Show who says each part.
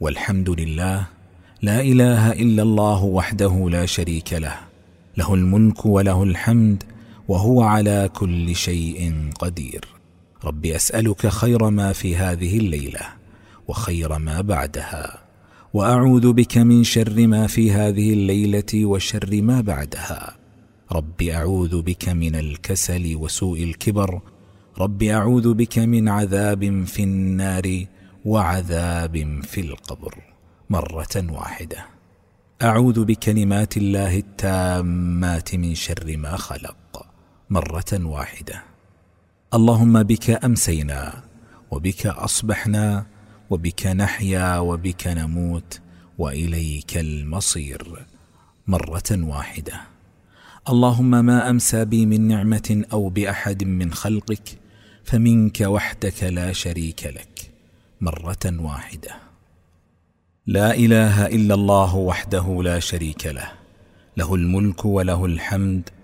Speaker 1: والحمد لله، لا إله إلا الله وحده لا شريك له، له الملك وله الحمد وهو على كل شيء قدير. رب أسألك خير ما في هذه الليلة وخير ما بعدها، وأعوذ بك من شر ما في هذه الليلة وشر ما بعدها. رب أعوذ بك من الكسل وسوء الكبر. رب أعوذ بك من عذاب في النار وعذاب في القبر، مرة واحدة. أعوذ بكلمات الله التامات من شر ما خلق، مرة واحدة. اللهم بك أمسينا وبك أصبحنا وبك نحيا وبك نموت وإليك المصير، مرة واحدة. اللهم ما أمسى بي من نعمة أو بأحد من خلقك فمنك وحدك لا شريك لك، مرة واحدة. لا إله إلا الله وحده لا شريك له، له الملك وله الحمد